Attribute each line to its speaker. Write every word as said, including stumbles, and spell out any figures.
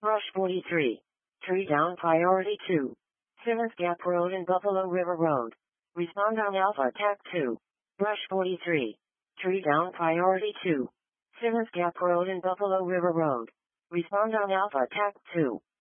Speaker 1: Rush forty-three. Tree down priority two. Simmons Gap Road and Buffalo River Road. Respond on Alpha Attack two. Rush forty-three. Tree down priority two. Simmons Gap Road and Buffalo River Road. Respond on Alpha Attack two.